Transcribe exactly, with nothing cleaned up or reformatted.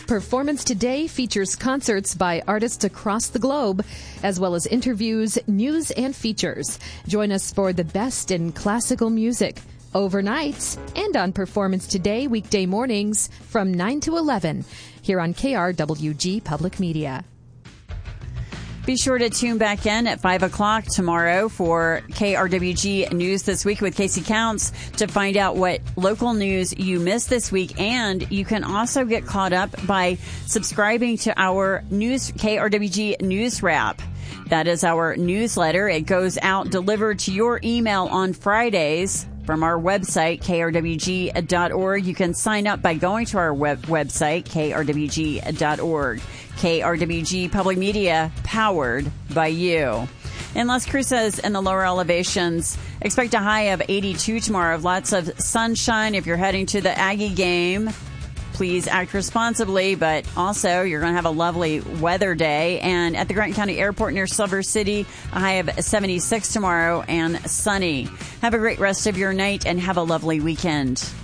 Performance Today features concerts by artists across the globe, as well as interviews, news, and features. Join us for the best in classical music, overnights, and on Performance Today weekday mornings from nine to eleven here on K R W G Public Media. Be sure to tune back in at five o'clock tomorrow for K R W G News This Week with Casey Counts to find out what local news you missed this week. And you can also get caught up by subscribing to our news K R W G News Wrap. That is our newsletter. It goes out delivered to your email on Fridays from our website, K R W G dot org. You can sign up by going to our web- website, K R W G dot org. K R W G Public Media, powered by you. In Las Cruces in the lower elevations, expect a high of eighty-two tomorrow. Lots of sunshine if you're heading to the Aggie game. Please act responsibly, but also you're going to have a lovely weather day. And at the Grant County Airport near Silver City, a high of seventy-six tomorrow and sunny. Have a great rest of your night and have a lovely weekend.